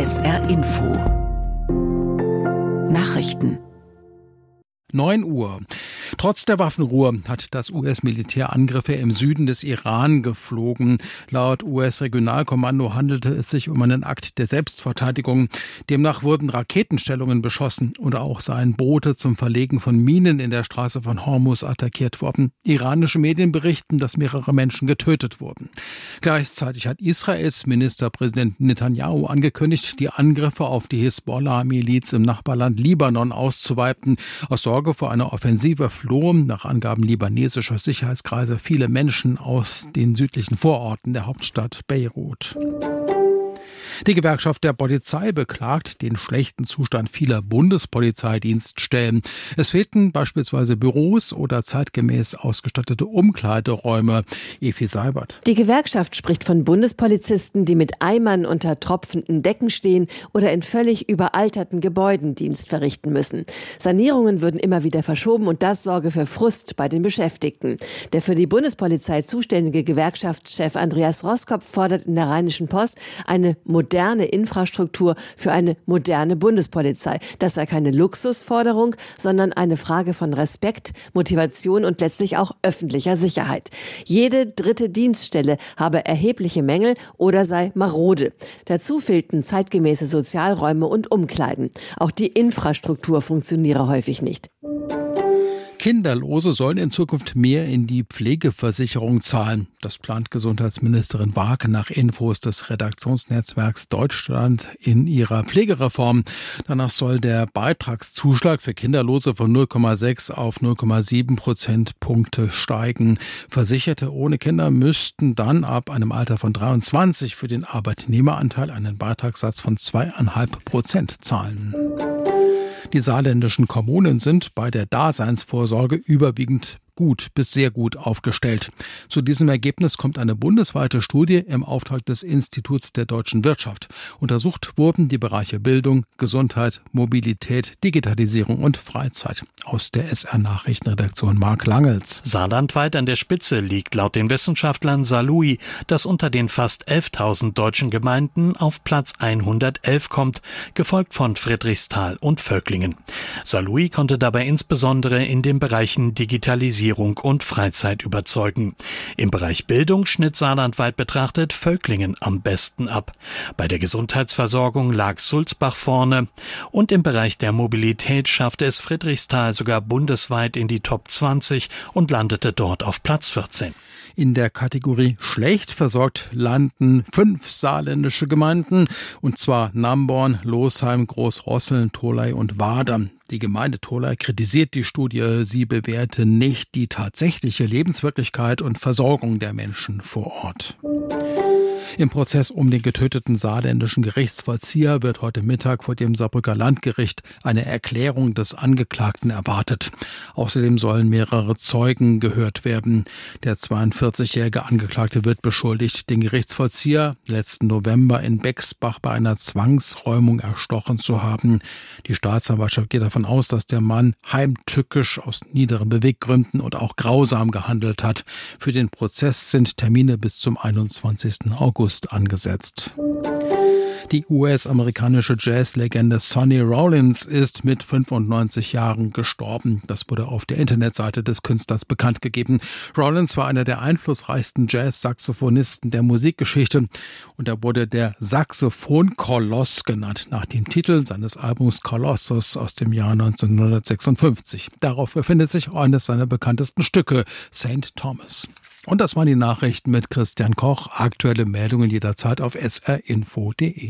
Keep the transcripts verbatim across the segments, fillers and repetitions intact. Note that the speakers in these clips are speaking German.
S R Info Nachrichten neun Uhr. Trotz der Waffenruhe hat das U S-Militär Angriffe im Süden des Iran geflogen. Laut U S-Regionalkommando handelte es sich um einen Akt der Selbstverteidigung. Demnach wurden Raketenstellungen beschossen oder auch seien Boote zum Verlegen von Minen in der Straße von Hormuz attackiert worden. Iranische Medien berichten, dass mehrere Menschen getötet wurden. Gleichzeitig hat Israels Ministerpräsident Netanyahu angekündigt, die Angriffe auf die Hisbollah-Miliz im Nachbarland Libanon auszuweiten. Aus Sorge vor einer Offensive flohen nach Angaben libanesischer Sicherheitskreise viele Menschen aus den südlichen Vororten der Hauptstadt Beirut. Die Gewerkschaft der Polizei beklagt den schlechten Zustand vieler Bundespolizeidienststellen. Es fehlten beispielsweise Büros oder zeitgemäß ausgestattete Umkleideräume. Evi Seibert. Die Gewerkschaft spricht von Bundespolizisten, die mit Eimern unter tropfenden Decken stehen oder in völlig überalterten Gebäuden Dienst verrichten müssen. Sanierungen würden immer wieder verschoben und das sorge für Frust bei den Beschäftigten. Der für die Bundespolizei zuständige Gewerkschaftschef Andreas Roskopf fordert in der Rheinischen Post eine moderne Infrastruktur für eine moderne Bundespolizei. Das sei keine Luxusforderung, sondern eine Frage von Respekt, Motivation und letztlich auch öffentlicher Sicherheit. Jede dritte Dienststelle habe erhebliche Mängel oder sei marode. Dazu fehlten zeitgemäße Sozialräume und Umkleiden. Auch die Infrastruktur funktioniere häufig nicht. Kinderlose sollen in Zukunft mehr in die Pflegeversicherung zahlen. Das plant Gesundheitsministerin Waake nach Infos des Redaktionsnetzwerks Deutschland in ihrer Pflegereform. Danach soll der Beitragszuschlag für Kinderlose von null Komma sechs auf null Komma sieben Prozentpunkte steigen. Versicherte ohne Kinder müssten dann ab einem Alter von dreiundzwanzig für den Arbeitnehmeranteil einen Beitragssatz von zwei Komma fünf Prozent zahlen. Die saarländischen Kommunen sind bei der Daseinsvorsorge überwiegend gut bis sehr gut aufgestellt. Zu diesem Ergebnis kommt eine bundesweite Studie im Auftrag des Instituts der deutschen Wirtschaft. Untersucht wurden die Bereiche Bildung, Gesundheit, Mobilität, Digitalisierung und Freizeit. Aus der S R-Nachrichtenredaktion Marc Langels. Saarlandweit an der Spitze liegt laut den Wissenschaftlern Saarlouis, das unter den fast elftausend deutschen Gemeinden auf Platz hundertelf kommt, gefolgt von Friedrichsthal und Völklingen. Saarlouis konnte dabei insbesondere in den Bereichen Digitalisierung und Freizeit überzeugen. Im Bereich Bildung schnitt saarlandweit betrachtet Völklingen am besten ab. Bei der Gesundheitsversorgung lag Sulzbach vorne und im Bereich der Mobilität schaffte es Friedrichsthal sogar bundesweit in die Top zwanzig und landete dort auf Platz vierzehn. In der Kategorie schlecht versorgt landen fünf saarländische Gemeinden, und zwar Namborn, Losheim, Großrosseln, Tholey und Wadern. Die Gemeinde Tholey kritisiert die Studie, sie bewerte nicht die tatsächliche Lebenswirklichkeit und Versorgung der Menschen vor Ort. Im Prozess um den getöteten saarländischen Gerichtsvollzieher wird heute Mittag vor dem Saarbrücker Landgericht eine Erklärung des Angeklagten erwartet. Außerdem sollen mehrere Zeugen gehört werden. Der zweiundvierzigjährige Angeklagte wird beschuldigt, den Gerichtsvollzieher letzten November in Bexbach bei einer Zwangsräumung erstochen zu haben. Die Staatsanwaltschaft geht davon aus, dass der Mann heimtückisch aus niederen Beweggründen und auch grausam gehandelt hat. Für den Prozess sind Termine bis zum einundzwanzigsten August angesetzt. Die U S-amerikanische Jazzlegende Sonny Rollins ist mit fünfundneunzig Jahren gestorben. Das wurde auf der Internetseite des Künstlers bekannt gegeben. Rollins war einer der einflussreichsten Jazz-Saxophonisten der Musikgeschichte und er wurde der Saxophon-Koloss genannt, nach dem Titel seines Albums Colossus aus dem Jahr neunzehnhundertsechsundfünfzig. Darauf befindet sich eines seiner bekanntesten Stücke, Saint Thomas. Und das waren die Nachrichten mit Christian Koch. Aktuelle Meldungen jederzeit auf s r info punkt d e.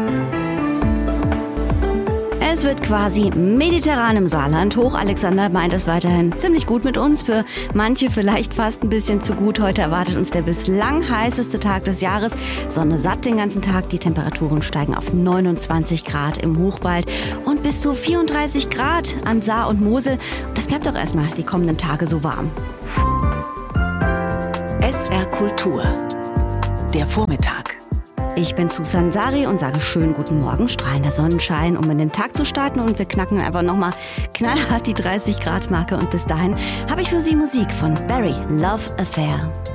Es wird quasi mediterran im Saarland. Hoch Alexander meint es weiterhin ziemlich gut mit uns. Für manche vielleicht fast ein bisschen zu gut. Heute erwartet uns der bislang heißeste Tag des Jahres. Sonne satt den ganzen Tag. Die Temperaturen steigen auf neunundzwanzig Grad im Hochwald und bis zu vierunddreißig Grad an Saar und Mosel. Und das bleibt auch erstmal die kommenden Tage so warm. S R Kultur. Der Vormittag. Ich bin Susan Sari und sage schönen guten Morgen, strahlender Sonnenschein, um in den Tag zu starten, und wir knacken einfach nochmal knallhart die dreißig Grad Marke und bis dahin habe ich für Sie Musik von Barry, Love Affair.